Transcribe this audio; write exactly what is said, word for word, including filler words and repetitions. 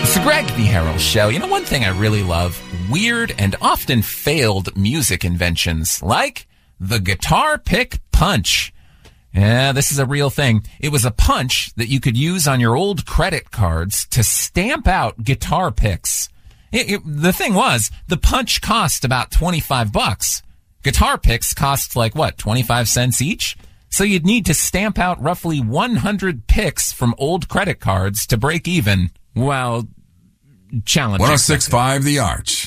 It's the Greg V. Harrell Show. You know, one thing I really love, weird and often failed music inventions, like the guitar pick punch. Yeah, this is a real thing. It was a punch that you could use on your old credit cards to stamp out guitar picks. It, it, the thing was, the punch cost about twenty-five bucks. Guitar picks cost like, what, twenty-five cents each? So you'd need to stamp out roughly one hundred picks from old credit cards to break even. Well, challenge. one oh six point five The Arch.